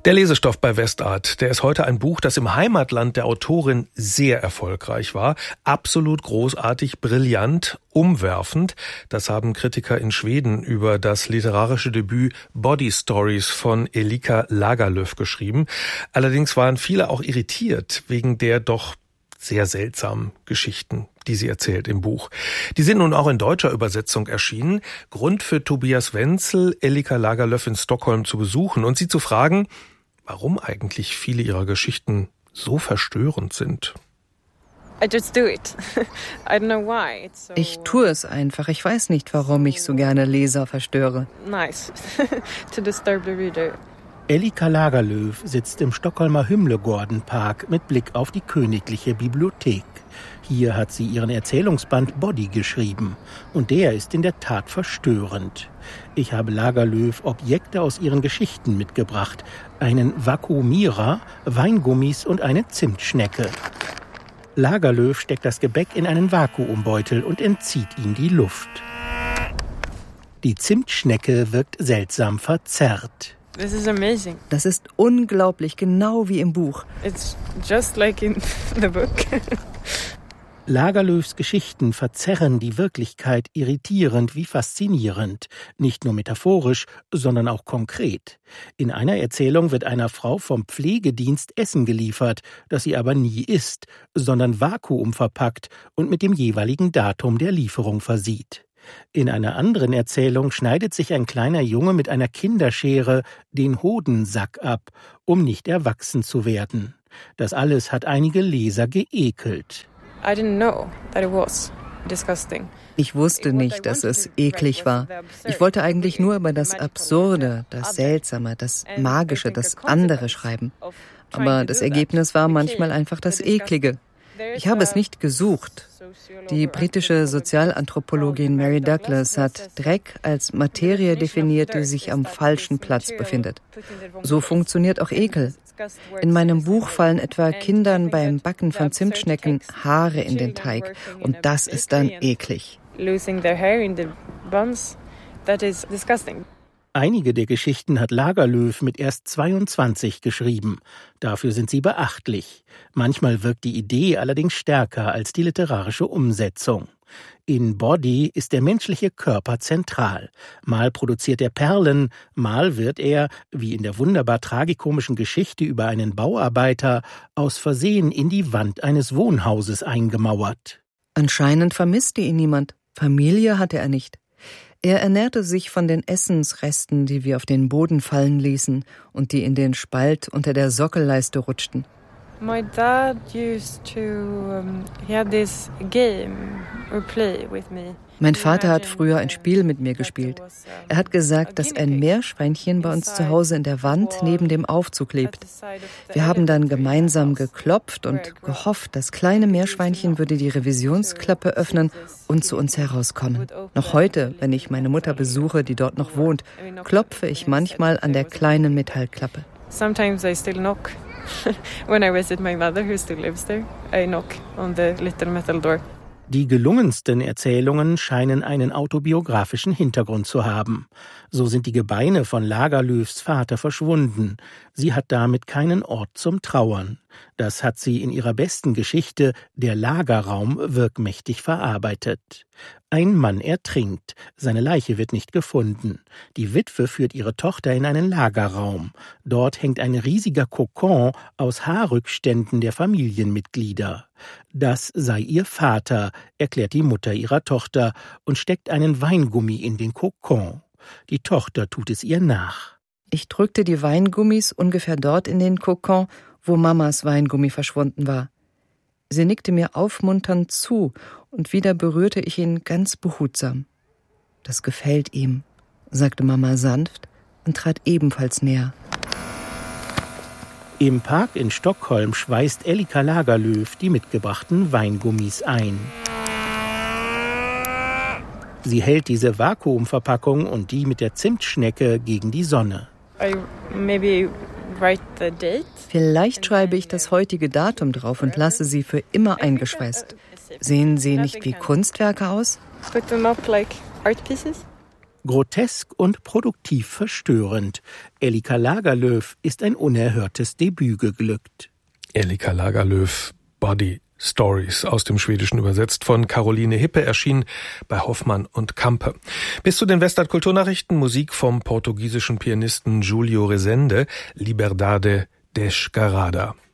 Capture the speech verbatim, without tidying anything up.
Der Lesestoff bei Westart, der ist heute ein Buch, das im Heimatland der Autorin sehr erfolgreich war. Absolut großartig, brillant, umwerfend. Das haben Kritiker in Schweden über das literarische Debüt Body Stories von Elika Lagerlöf geschrieben. Allerdings waren viele auch irritiert wegen der doch sehr seltsamen Geschichten, die sie erzählt im Buch. Die sind nun auch in deutscher Übersetzung erschienen. Grund für Tobias Wenzel, Elika Lagerlöf in Stockholm zu besuchen und sie zu fragen, warum eigentlich viele ihrer Geschichten so verstörend sind. Ich tue es einfach. Ich weiß nicht, warum ich so gerne Leser verstöre. Elika Lagerlöf sitzt im Stockholmer Hymlegården-Park mit Blick auf die Königliche Bibliothek. Hier hat sie ihren Erzählungsband Body geschrieben. Und der ist in der Tat verstörend. Ich habe Lagerlöf Objekte aus ihren Geschichten mitgebracht. Einen Vakuumierer, Weingummis und eine Zimtschnecke. Lagerlöf steckt das Gebäck in einen Vakuumbeutel und entzieht ihm die Luft. Die Zimtschnecke wirkt seltsam verzerrt. This is amazing. Das ist unglaublich, genau wie im Buch. It's just like in the book. Lagerlöfs Geschichten verzerren die Wirklichkeit irritierend wie faszinierend. Nicht nur metaphorisch, sondern auch konkret. In einer Erzählung wird einer Frau vom Pflegedienst Essen geliefert, das sie aber nie isst, sondern vakuumverpackt und mit dem jeweiligen Datum der Lieferung versieht. In einer anderen Erzählung schneidet sich ein kleiner Junge mit einer Kinderschere den Hodensack ab, um nicht erwachsen zu werden. Das alles hat einige Leser geekelt. I didn't know that it was disgusting. Ich wusste nicht, dass es eklig war. Ich wollte eigentlich nur über das Absurde, das Seltsame, das Magische, das andere schreiben. Aber das Ergebnis war manchmal einfach das Eklige. Ich habe es nicht gesucht. Die britische Sozialanthropologin Mary Douglas hat Dreck als Materie definiert, die sich am falschen Platz befindet. So funktioniert auch Ekel. In meinem Buch fallen etwa Kindern beim Backen von Zimtschnecken Haare in den Teig. Und das ist dann eklig. Einige der Geschichten hat Lagerlöf mit erst zweiundzwanzig geschrieben. Dafür sind sie beachtlich. Manchmal wirkt die Idee allerdings stärker als die literarische Umsetzung. In Body ist der menschliche Körper zentral. Mal produziert er Perlen, mal wird er, wie in der wunderbar tragikomischen Geschichte über einen Bauarbeiter, aus Versehen in die Wand eines Wohnhauses eingemauert. Anscheinend vermisste ihn niemand. Familie hatte er nicht. Er ernährte sich von den Essensresten, die wir auf den Boden fallen ließen und die in den Spalt unter der Sockelleiste rutschten. My dad used to um, he had this game or play with me. Mein Vater hat früher ein Spiel mit mir gespielt. Er hat gesagt, dass ein Meerschweinchen bei uns zu Hause in der Wand neben dem Aufzug lebt. Wir haben dann gemeinsam geklopft und gehofft, das kleine Meerschweinchen würde die Revisionsklappe öffnen und zu uns herauskommen. Noch heute, wenn ich meine Mutter besuche, die dort noch wohnt, klopfe ich manchmal an der kleinen Metallklappe. Sometimes I still knock. When I visit my mother, who still lives there, I knock on the little metal door. Die gelungensten Erzählungen scheinen einen autobiografischen Hintergrund zu haben. So sind die Gebeine von Lagerlöfs Vater verschwunden. Sie hat damit keinen Ort zum Trauern. Das hat sie in ihrer besten Geschichte Der Lagerraum wirkmächtig verarbeitet. Ein Mann ertrinkt, seine Leiche wird nicht gefunden. Die Witwe führt ihre Tochter in einen Lagerraum. Dort hängt ein riesiger Kokon aus Haarrückständen der Familienmitglieder. Das sei ihr Vater, erklärt die Mutter ihrer Tochter und steckt einen Weingummi in den Kokon. Die Tochter tut es ihr nach. Ich drückte die Weingummis ungefähr dort in den Kokon, wo Mamas Weingummi verschwunden war. Sie nickte mir aufmunternd zu und wieder berührte ich ihn ganz behutsam. Das gefällt ihm, sagte Mama sanft und trat ebenfalls näher. Im Park in Stockholm schweißt Elika Lagerlöf die mitgebrachten Weingummis ein. Sie hält diese Vakuumverpackung und die mit der Zimtschnecke gegen die Sonne. I maybe write the date. Vielleicht schreibe ich das heutige Datum drauf und lasse sie für immer eingeschweißt. Sehen sie nicht wie Kunstwerke aus? Put them up like art pieces. Grotesk und produktiv verstörend. Elika Lagerlöf ist ein unerhörtes Debüt geglückt. Elika Lagerlöf, Body Stories, aus dem Schwedischen übersetzt von Caroline Hippe, erschien bei Hoffmann und Campe. Bis zu den Westart-Kulturnachrichten Musik vom portugiesischen Pianisten Julio Rezende, Liberdade Descarada.